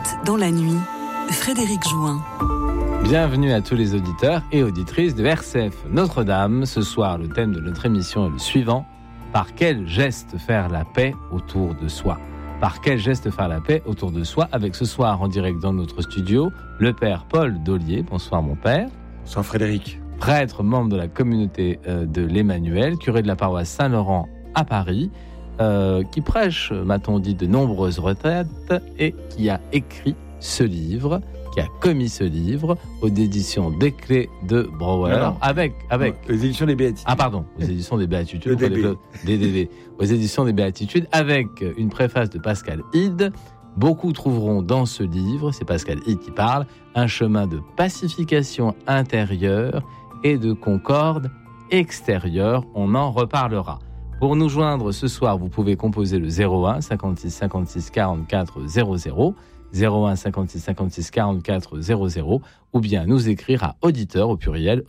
Écoute dans la nuit, Frédéric Jouin. Bienvenue à tous les auditeurs et auditrices de RCF Notre-Dame. Ce soir, le thème de notre émission est le suivant. Par quel geste faire la paix autour de soi ? Par quel geste faire la paix autour de soi ? Avec ce soir en direct dans notre studio, le père Paul Dollier. Bonsoir mon père. Bonsoir Frédéric. Prêtre, membre de la communauté de l'Emmanuel, curé de la paroisse Saint-Laurent à Paris, qui prêche, m'a-t-on dit, de nombreuses retraites et qui a écrit ce livre, qui a commis ce livre aux éditions des Clés de Brouwer, avec aux éditions des Béatitudes. Ah pardon, aux éditions des Béatitudes, DDB. aux éditions des Béatitudes, avec une préface de Pascal Hide. Beaucoup trouveront dans ce livre, c'est Pascal Hide qui parle, un chemin de pacification intérieure et de concorde extérieure. On en reparlera. Pour nous joindre ce soir, vous pouvez composer le 01 56 56 44 00, 01 56 56 44 00, ou bien nous écrire à auditeurs au pluriel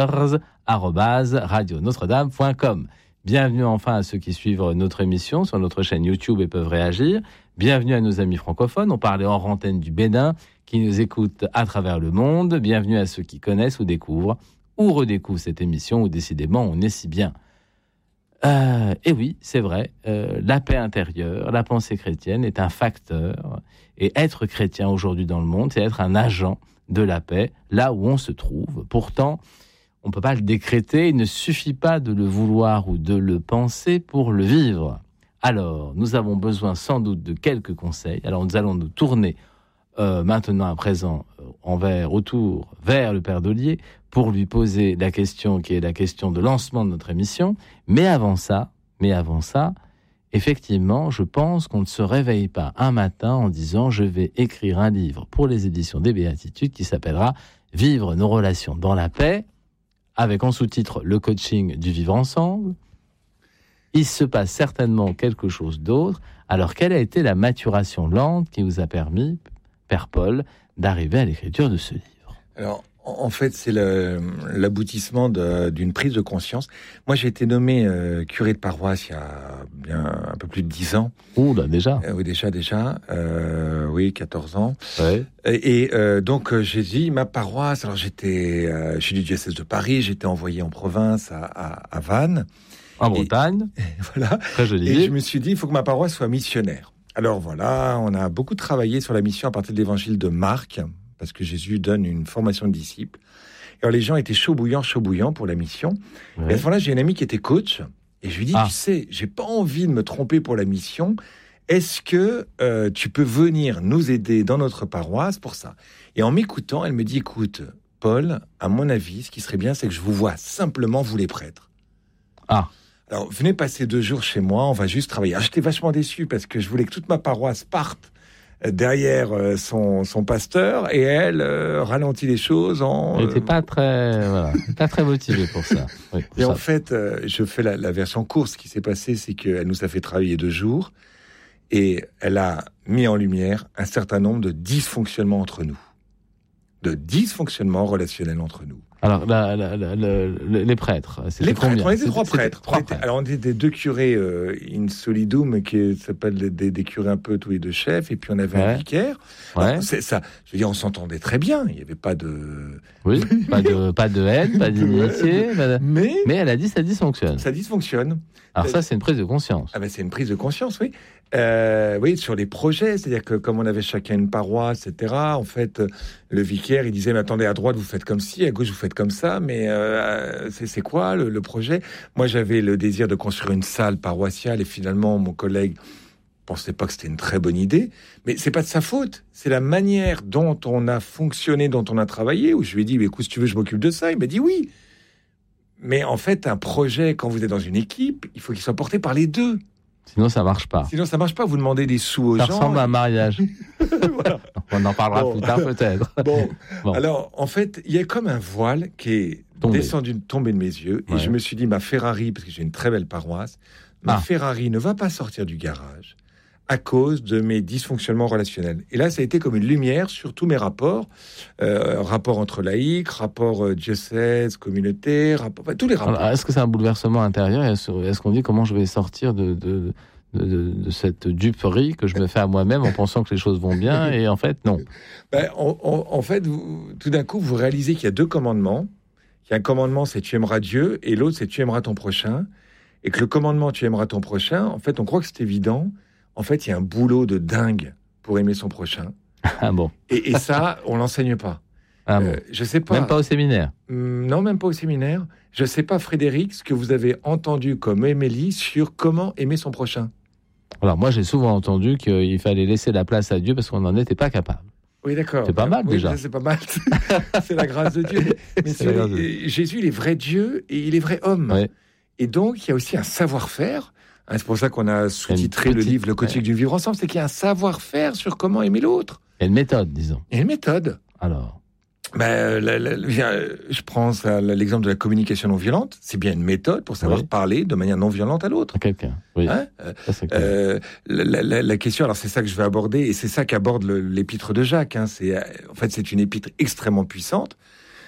auditeurs@radionotre-dame.com. Bienvenue enfin à ceux qui suivent notre émission sur notre chaîne YouTube et peuvent réagir. Bienvenue à nos amis francophones. On parlait hors antenne du Bénin qui nous écoutent à travers le monde. Bienvenue à ceux qui connaissent ou découvrent ou redécouvrent cette émission où décidément on est si bien. Et oui, c'est vrai, la paix intérieure, la pensée chrétienne est un facteur. Et être chrétien aujourd'hui dans le monde, c'est être un agent de la paix, là où on se trouve. Pourtant, on ne peut pas le décréter, il ne suffit pas de le vouloir ou de le penser pour le vivre. Alors, nous avons besoin sans doute de quelques conseils. Alors, nous allons nous tourner maintenant à présent autour vers le Père Dollier pour lui poser la question qui est la question de lancement de notre émission. Mais avant ça, effectivement, je pense qu'on ne se réveille pas un matin en disant « Je vais écrire un livre pour les éditions des Béatitudes qui s'appellera « Vivre nos relations dans la paix » avec en sous-titre « Le coaching du vivre ensemble ». Il se passe certainement quelque chose d'autre. Alors, quelle a été la maturation lente qui vous a permis, Père Paul, d'arriver à l'écriture de ce livre ? Alors, en fait, c'est l'aboutissement d'une prise de conscience. Moi, j'ai été nommé curé de paroisse il y a bien un peu plus de 10 ans. Ouh là, déjà. Oui, déjà. 14 ans. Ouais. Et donc, j'ai dit, ma paroisse, alors je suis du diocèse de Paris, j'étais envoyé en province à Vannes. En Bretagne. Voilà. Très joli. Et je me suis dit, il faut que ma paroisse soit missionnaire. Alors voilà, on a beaucoup travaillé sur la mission à partir de l'évangile de Marc, parce que Jésus donne une formation de disciples. Alors les gens étaient chaud bouillant pour la mission. Ouais. Et à ce moment-là, j'ai un ami qui était coach, et je lui dis, tu sais, j'ai pas envie de me tromper pour la mission. Est-ce que tu peux venir nous aider dans notre paroisse pour ça ? Et en m'écoutant, elle me dit, écoute, Paul, à mon avis, ce qui serait bien, c'est que je vous vois simplement, vous les prêtres. Alors, venez passer 2 jours chez moi, on va juste travailler. J'étais vachement déçu parce que je voulais que toute ma paroisse parte derrière son pasteur et elle ralentit les choses en... Elle n'était pas très motivée pour ça. Oui, pour et ça. En fait, je fais la version courte. Ce qui s'est passé, c'est qu'elle nous a fait travailler 2 jours et elle a mis en lumière un certain nombre de dysfonctionnements entre nous. De dysfonctionnements relationnels entre nous. Alors, les prêtres, c'était combien ? On était 3 prêtres. Alors, on était 2 curés in solidum, qui s'appellent des curés un peu tous les 2 chefs, et puis on avait un vicaire. Alors, c'est ça. Je veux dire, on s'entendait très bien. Il n'y avait pas de... Oui, pas de haine, pas d'inimitié. Mais elle a dit ça dysfonctionne. Ça dysfonctionne. Alors ça, c'est une prise de conscience. Ah ben, c'est une prise de conscience, oui. Oui, sur les projets, c'est-à-dire que comme on avait chacun une paroisse, etc., en fait, le vicaire, il disait, mais attendez, à droite, vous faites comme ci, à gauche, vous faites comme ça, mais c'est quoi le projet ? Moi, j'avais le désir de construire une salle paroissiale, et finalement, mon collègue pensait pas que c'était une très bonne idée, mais c'est pas de sa faute, c'est la manière dont on a fonctionné, dont on a travaillé, où je lui ai dit, mais écoute, si tu veux, je m'occupe de ça. Il m'a dit oui. Mais en fait, un projet, quand vous êtes dans une équipe, il faut qu'il soit porté par les 2. Sinon, ça marche pas. Vous demandez des sous aux gens. Ça ressemble à un mariage. Voilà. On en parlera plus tard, peut-être. Bon. Alors, en fait, il y a comme un voile qui est tombé de mes yeux. Et je me suis dit, ma Ferrari, parce que j'ai une très belle paroisse, ma Ferrari ne va pas sortir du garage à cause de mes dysfonctionnements relationnels. Et là, ça a été comme une lumière sur tous mes rapports. Rapports entre laïcs, rapports diocèse, communauté, tous les rapports. Alors, est-ce que c'est un bouleversement intérieur ? Est-ce qu'on dit comment je vais sortir de de cette duperie que je me fais à moi-même en pensant que les choses vont bien, et en fait, non. En fait, tout d'un coup, vous réalisez qu'il y a deux commandements. Il y a un commandement, c'est tu aimeras Dieu, et l'autre, c'est tu aimeras ton prochain. Et que le commandement, tu aimeras ton prochain, en fait, on croit que c'est évident. En fait, il y a un boulot de dingue pour aimer son prochain. Ah bon. Et ça, on l'enseigne pas. Ah bon. Je sais pas. Même pas au séminaire. Non, même pas au séminaire. Je sais pas, Frédéric, ce que vous avez entendu comme Émilie sur comment aimer son prochain. Alors moi, j'ai souvent entendu qu'il fallait laisser la place à Dieu parce qu'on n'en était pas capable. Oui, d'accord. C'est pas mal, déjà. C'est pas mal. C'est la grâce de Dieu. Mais Jésus, il est vrai Dieu et il est vrai homme. Ouais. Et donc, il y a aussi un savoir-faire. C'est pour ça qu'on a sous-titré le livre Le Coaching du Vivre Ensemble. C'est qu'il y a un savoir-faire sur comment aimer l'autre. Et une méthode, disons. Et une méthode. Alors, je prends l'exemple de la communication non violente. C'est bien une méthode pour savoir parler de manière non violente à l'autre. À quelqu'un, oui. La question, alors c'est ça que je vais aborder, et c'est ça qu'aborde l'épître de Jacques. C'est une épître extrêmement puissante.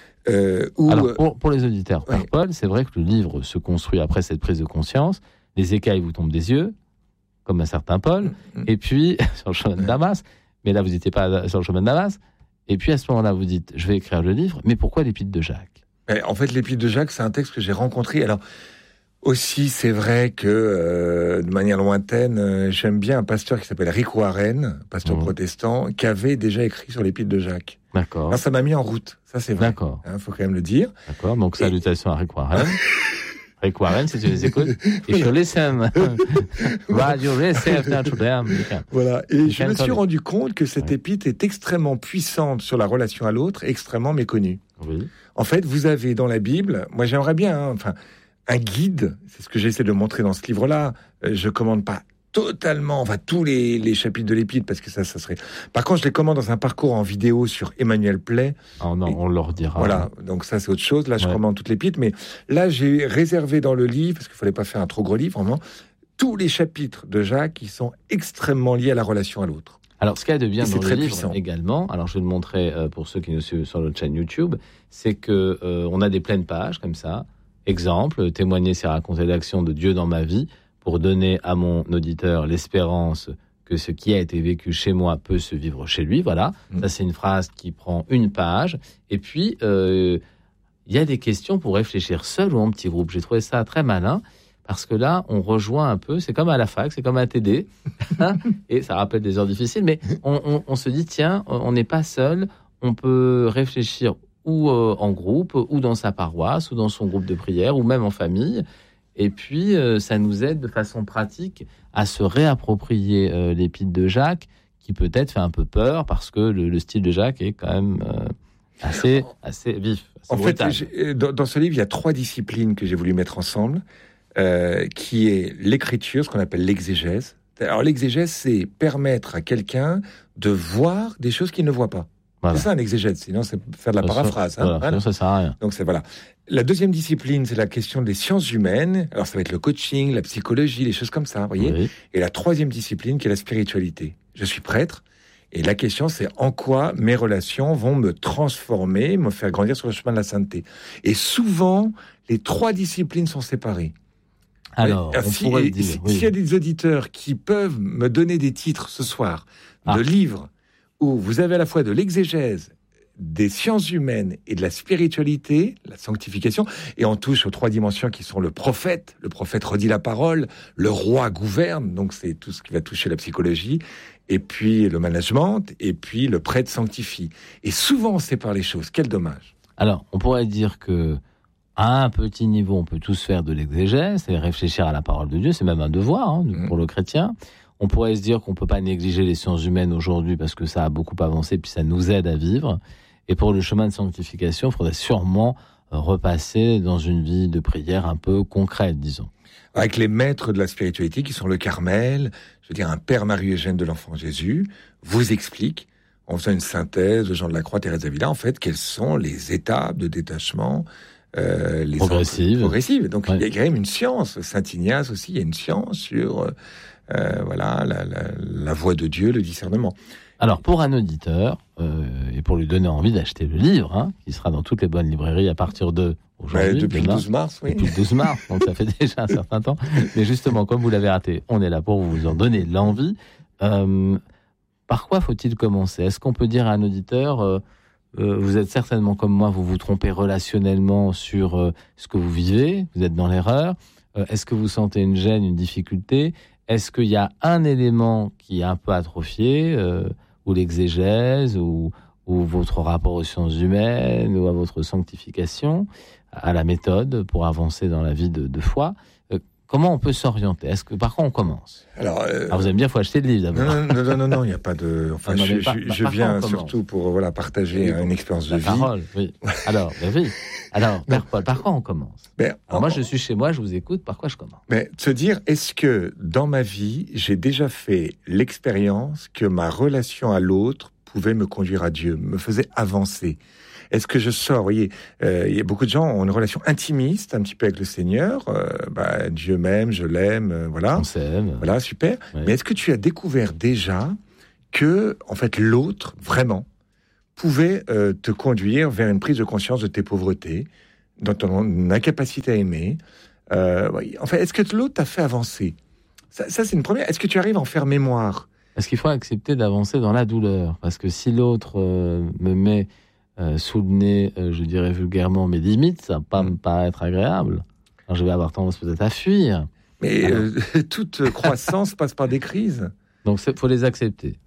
Alors, pour les auditeurs, par Paul, c'est vrai que le livre se construit après cette prise de conscience. Les écailles vous tombent des yeux, comme un certain Paul, et puis sur le chemin de Damas. Mais là, vous n'étiez pas sur le chemin de Damas. Et puis à ce moment-là, vous dites, je vais écrire le livre, mais pourquoi l'épître de Jacques ? En fait, l'épître de Jacques, c'est un texte que j'ai rencontré. Alors, aussi, c'est vrai que, de manière lointaine, j'aime bien un pasteur qui s'appelle Rick Warren, pasteur protestant, qui avait déjà écrit sur l'épître de Jacques. D'accord. Alors, ça m'a mis en route, ça c'est vrai. D'accord. Faut quand même le dire. D'accord, donc salutations à Rick Warren. Rick Warren, si tu les écoutes, if you listen, radio receive not to them. Voilà, et je me suis rendu compte que cette épître est extrêmement puissante sur la relation à l'autre, extrêmement méconnue. Oui. En fait, vous avez dans la Bible, moi j'aimerais bien, un guide, c'est ce que j'essaie de montrer dans ce livre-là. Je commande pas totalement, tous les chapitres de l'épître, parce que ça serait... Par contre, je les commande dans un parcours en vidéo sur Emmanuel Play. Oh non, on leur dira. Voilà, donc ça c'est autre chose. Là, je commande toute l'épître, mais là, j'ai réservé dans le livre, parce qu'il fallait pas faire un trop gros livre, vraiment, tous les chapitres de Jacques qui sont extrêmement liés à la relation à l'autre. Alors, ce qu'il y a de bien dans le livre puissant. également, alors je vais le montrer pour ceux qui nous suivent sur notre chaîne YouTube, c'est que on a des pleines pages comme ça. Exemple, témoigner, c'est raconter l'action de Dieu dans ma vie, pour donner à mon auditeur l'espérance que ce qui a été vécu chez moi peut se vivre chez lui. Voilà, ça c'est une phrase qui prend une page. Et puis, il y a des questions pour réfléchir seul ou en petit groupe. J'ai trouvé ça très malin, parce que là, on rejoint un peu, c'est comme à la fac, c'est comme à TD, et ça rappelle des heures difficiles, mais on se dit, tiens, on n'est pas seul, on peut réfléchir ou en groupe, ou dans sa paroisse, ou dans son groupe de prière, ou même en famille. Et puis, ça nous aide de façon pratique à se réapproprier l'épître de Jacques, qui peut-être fait un peu peur, parce que le style de Jacques est quand même assez vif. Assez brutal. Fait, dans ce livre, il y a 3 disciplines que j'ai voulu mettre ensemble, qui est l'écriture, ce qu'on appelle l'exégèse. Alors, l'exégèse, c'est permettre à quelqu'un de voir des choses qu'il ne voit pas. Voilà. C'est ça un exégèse, sinon c'est faire de la paraphrase. Sinon ça sert à rien. Donc voilà. La deuxième discipline, c'est la question des sciences humaines. Alors ça va être le coaching, la psychologie, les choses comme ça, vous voyez. Oui. Et la troisième discipline, qui est la spiritualité. Je suis prêtre, et la question c'est en quoi mes relations vont me transformer, me faire grandir sur le chemin de la sainteté. Et souvent, les 3 disciplines sont séparées. Alors, s'il y a des auditeurs qui peuvent me donner des titres ce soir de livres où vous avez à la fois de l'exégèse, des sciences humaines et de la spiritualité, la sanctification, et on touche aux 3 dimensions qui sont le prophète redit la parole, le roi gouverne, donc c'est tout ce qui va toucher la psychologie, et puis le management, et puis le prêtre sanctifie. Et souvent on sépare les choses, quel dommage. Alors, on pourrait dire que à un petit niveau, on peut tous faire de l'exégèse, et réfléchir à la parole de Dieu, c'est même un devoir pour le chrétien. On pourrait se dire qu'on ne peut pas négliger les sciences humaines aujourd'hui parce que ça a beaucoup avancé, puis ça nous aide à vivre. Et pour le chemin de sanctification, il faudrait sûrement repasser dans une vie de prière un peu concrète, disons. Avec les maîtres de la spiritualité qui sont le Carmel, je veux dire un père Marie-Eugène de l'Enfant Jésus, vous explique, en faisant une synthèse de Jean de la Croix, Thérèse d'Avila, en fait, quelles sont les étapes de détachement progressive. Donc il y a quand même une science. Saint Ignace aussi, il y a une science sur voilà, la voix de Dieu, le discernement. Alors, pour un auditeur, et pour lui donner envie d'acheter le livre, qui sera dans toutes les bonnes librairies à partir de aujourd'hui, depuis demain, le 12 mars, oui. Depuis le 12 mars, donc ça fait déjà un certain temps. Mais justement, comme vous l'avez raté, on est là pour vous en donner l'envie. Par quoi faut-il commencer ? Est-ce qu'on peut dire à un auditeur, vous êtes certainement comme moi, vous vous trompez relationnellement sur ce que vous vivez, vous êtes dans l'erreur. Est-ce que vous sentez une gêne, une difficulté ? Est-ce qu'il y a un élément qui est un peu atrophié, ou l'exégèse, ou votre rapport aux sciences humaines, ou à votre sanctification, à la méthode pour avancer dans la vie de foi ? Comment on peut s'orienter ? Par quoi on commence ? Alors, vous aimez bien, il faut acheter le livre d'abord. Non, il n'y a pas de... Enfin, je viens surtout pour partager une expérience de vie. Parole, oui. Alors, Père Paul, par quoi on commence ? Moi, je suis chez moi, je vous écoute, par quoi je commence ? Se dire, est-ce que dans ma vie, j'ai déjà fait l'expérience que ma relation à l'autre pouvait me conduire à Dieu, me faisait avancer ? Est-ce que je sors ? Vous voyez, il y a beaucoup de gens ont une relation intimiste un petit peu avec le Seigneur. Dieu m'aime, je l'aime, voilà. On s'aime. Voilà, super. Oui. Mais est-ce que tu as découvert déjà que, en fait, l'autre, vraiment, pouvait te conduire vers une prise de conscience de tes pauvretés, dans ton incapacité à aimer ? En fait, est-ce que l'autre t'a fait avancer ? Ça, c'est une première. Est-ce que tu arrives à en faire mémoire ? Est-ce qu'il faut accepter d'avancer dans la douleur ? Parce que si l'autre me met sous le nez, je dirais vulgairement, mes limites, ça va pas me paraître agréable. Alors, je vais avoir tendance peut-être à fuir. Mais toute croissance passe par des crises. Donc, il faut les accepter.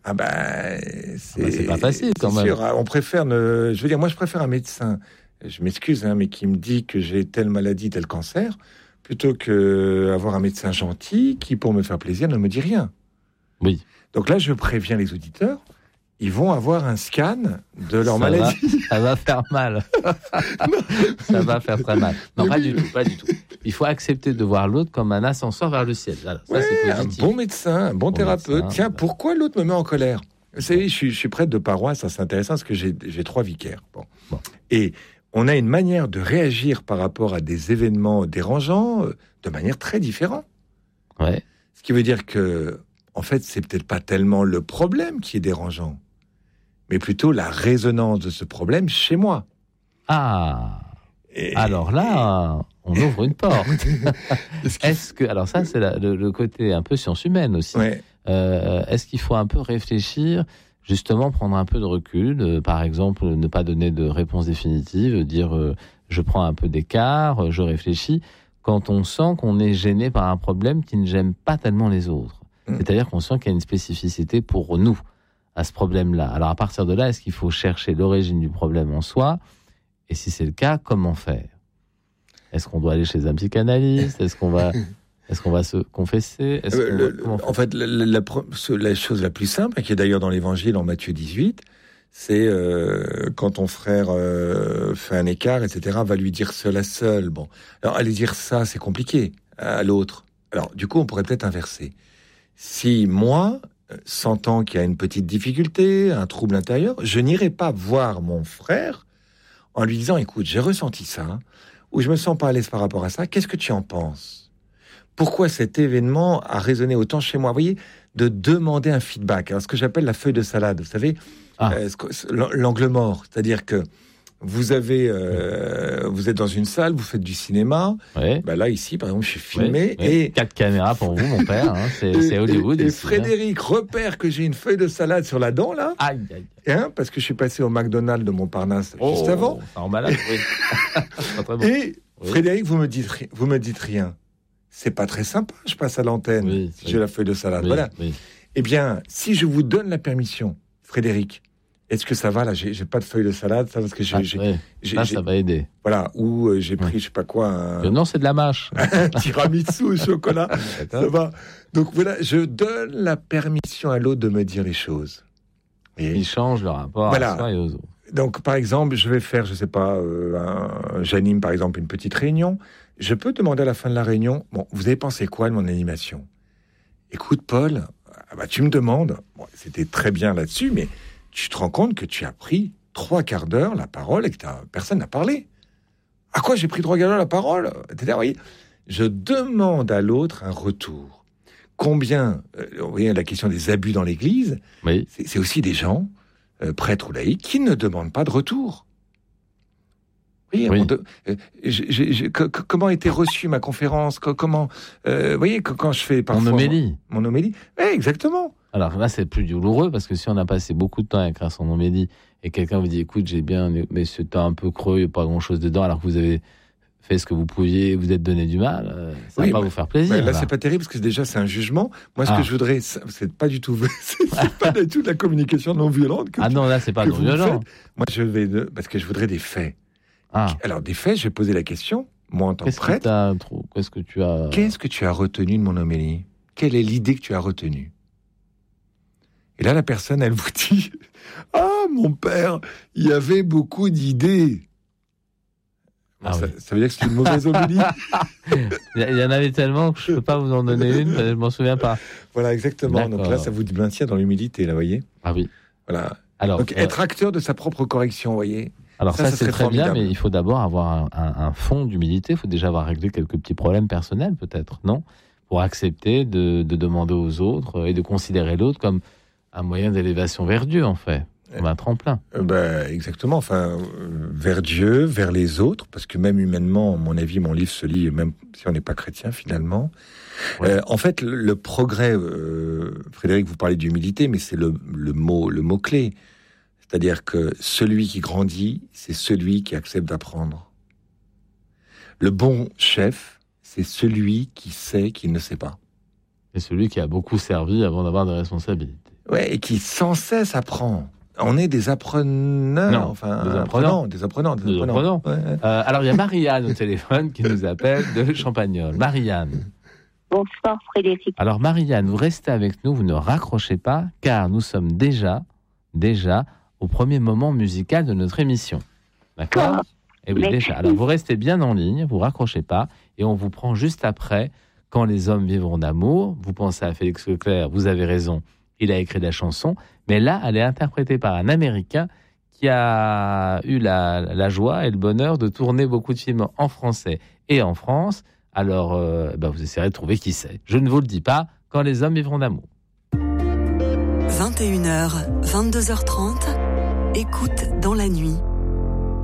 C'est pas facile quand même. Sûr, on préfère je veux dire, moi, je préfère un médecin, je m'excuse, mais qui me dit que j'ai telle maladie, tel cancer, plutôt qu'avoir un médecin gentil qui, pour me faire plaisir, ne me dit rien. Oui. Donc là, je préviens les auditeurs, ils vont avoir un scan de leur maladie. Ça va faire mal. Ça va faire très mal. Non, pas du tout. Il faut accepter de voir l'autre comme un ascenseur vers le ciel. Voilà, ça, c'est positif. Un bon médecin, un bon thérapeute. Tiens, pourquoi l'autre me met en colère ? Vous savez, je suis prêtre de paroisse, ça c'est intéressant parce que j'ai 3 vicaires. Bon. Et on a une manière de réagir par rapport à des événements dérangeants de manière très différente. Ouais. Ce qui veut dire que, en fait, c'est peut-être pas tellement le problème qui est dérangeant, mais plutôt la résonance de ce problème chez moi. Alors là, on ouvre une porte. Alors ça, c'est le côté un peu science humaine aussi. Ouais. Est-ce qu'il faut un peu réfléchir, justement prendre un peu de recul, par exemple, ne pas donner de réponse définitive, dire je prends un peu d'écart, je réfléchis, quand on sent qu'on est gêné par un problème qui ne gêne pas tellement les autres. C'est-à-dire qu'on sent qu'il y a une spécificité pour nous à ce problème-là. Alors à partir de là, est-ce qu'il faut chercher l'origine du problème en soi ? Et si c'est le cas, comment faire ? Est-ce qu'on doit aller chez un psychanalyste ? Est-ce qu'on va se confesser ? En fait, la chose la plus simple, qui est d'ailleurs dans l'Évangile en Matthieu 18, c'est quand ton frère fait un écart, etc., va lui dire seul à seul. Bon, alors aller dire ça, c'est compliqué à l'autre. Alors du coup, on pourrait peut-être inverser. Si moi, sentant qu'il y a une petite difficulté, un trouble intérieur, je n'irai pas voir mon frère en lui disant, écoute, j'ai ressenti ça, ou je me sens pas à l'aise par rapport à ça, qu'est-ce que tu en penses ? Pourquoi cet événement a résonné autant chez moi ? Vous voyez, de demander un feedback. Alors, ce que j'appelle la feuille de salade, vous savez, l'angle mort, c'est-à-dire que vous êtes dans une salle, vous faites du cinéma. Ouais. Là, ici, par exemple, je suis filmé. Et 4 caméras pour vous, mon père. C'est Hollywood. Et ici, Frédéric repère que j'ai une feuille de salade sur la dent, là. Aïe. Parce que je suis passé au McDonald's de Montparnasse juste avant. Ça emballage, oui. Très bon. Et Frédéric, vous me dites rien. C'est pas très sympa, je passe à l'antenne. J'ai la feuille de salade. Voilà. Oui. Eh bien, si je vous donne la permission, Frédéric, est-ce que ça va là ? J'ai pas de feuille de salade, ça parce que ça va aider. Voilà, ou j'ai pris je sais pas quoi. Non, c'est de la mâche. Un tiramisu au chocolat. Ça va. Donc voilà, je donne la permission à l'autre de me dire les choses. Et il change le rapport à soi et aux autres. Donc par exemple, je vais faire, je sais pas, j'anime par exemple une petite réunion. Je peux demander à la fin de la réunion, bon, vous avez pensé quoi de mon animation ? Écoute, Paul, tu me demandes, c'était très bien là-dessus, mais tu te rends compte que tu as pris 3 quarts d'heure la parole et que personne n'a parlé. À quoi j'ai pris 3 quarts d'heure la parole ? Etc. Vous voyez, je demande à l'autre un retour. combien, vous voyez, la question des abus dans l'Église, Oui. c'est aussi des gens, prêtres ou laïcs, qui ne demandent pas de retour. Oui. Comment a été reçue ma conférence? Comment, vous voyez, quand je fais parfois mon homélie, oui, exactement. Alors là, c'est plus douloureux parce que si on a passé beaucoup de temps à écrire son homélie et quelqu'un vous dit, écoute, j'ai bien, mais c'était un peu creux, il n'y a pas grand-chose dedans, alors que vous avez fait ce que vous pouviez, vous êtes donné du mal, ça va pas vous faire plaisir. Là, c'est pas terrible parce que déjà, c'est un jugement. Moi, ce que je voudrais, c'est pas du tout, c'est pas du tout de la communication non violente. Non, là, c'est pas non violent. Moi, parce que je voudrais des faits. Ah. Alors, des faits, je vais poser la question, moi, en tant que prêtre. Qu'est-ce que tu as retenu de mon homélie? Quelle est l'idée que tu as retenue? Et là, la personne, elle vous dit, ah, mon père, il y avait beaucoup d'idées. Ça veut dire que c'est une mauvaise homélie. Il y en avait tellement que je ne peux pas vous en donner une, je ne m'en souviens pas. Voilà, exactement. D'accord. Donc là, ça vous maintient dans l'humilité, là, vous voyez. Ah oui. Voilà. Alors, donc, être acteur de sa propre correction, vous voyez. Alors ça c'est très formidable. Bien, mais il faut d'abord avoir un fond d'humilité. Il faut déjà avoir réglé quelques petits problèmes personnels, peut-être, non? Pour accepter de demander aux autres et de considérer l'autre comme un moyen d'élévation vers Dieu, en fait. Comme un tremplin. Exactement. Enfin, vers Dieu, vers les autres, parce que même humainement, à mon avis, mon livre se lit, même si on n'est pas chrétien, finalement. Ouais. En fait, le progrès, Frédéric, vous parlez d'humilité, mais c'est le mot-clé. C'est-à-dire que celui qui grandit, c'est celui qui accepte d'apprendre. Le bon chef, c'est celui qui sait qu'il ne sait pas. Et celui qui a beaucoup servi avant d'avoir des responsabilités. Ouais, et qui sans cesse apprend. On est des appreneurs, des apprenants. Ouais. Alors, il y a Marianne au téléphone qui nous appelle de Champagnole. Marianne. Bonsoir, Frédéric. Alors, Marianne, vous restez avec nous, vous ne raccrochez pas, car nous sommes déjà au premier moment musical de notre émission. D'accord ? Et oui, déjà. Alors, vous restez bien en ligne, vous raccrochez pas, et on vous prend juste après, Quand les hommes vivront d'amour. Vous pensez à Félix Leclerc, vous avez raison, il a écrit la chanson, mais là, elle est interprétée par un Américain qui a eu la joie et le bonheur de tourner beaucoup de films en français et en France. Alors, vous essayerez de trouver qui c'est. Je ne vous le dis pas, Quand les hommes vivront d'amour. 21h, 22h30, écoute dans la nuit.